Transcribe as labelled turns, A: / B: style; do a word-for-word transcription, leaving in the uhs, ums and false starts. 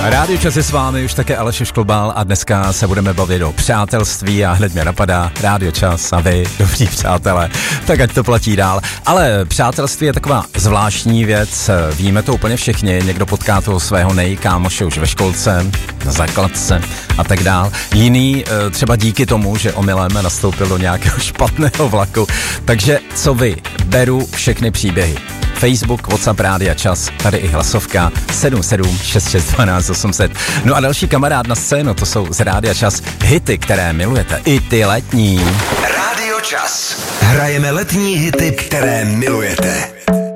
A: Rádio Čas je s vámi, už také Aleš Šklbal a dneska se budeme bavit o přátelství a hned mě napadá Rádio Čas a vy, dobří přátelé, tak ať to platí dál. Ale přátelství je taková zvláštní věc, víme to úplně všichni, někdo potká toho svého nejkámoše už ve školce, na základce a tak dál. Jiný třeba díky tomu, že omylem nastoupil do nějakého špatného vlaku. Takže co vy? Beru všechny příběhy. Facebook, WhatsApp, Rádia Čas, tady i hlasovka sedm sedm šest šest jedna dva osm set. No a další kamarád na scénu, to jsou z Rádia Čas hity, které milujete, i ty letní.
B: Rádio Čas. Hrajeme letní hity, které milujete.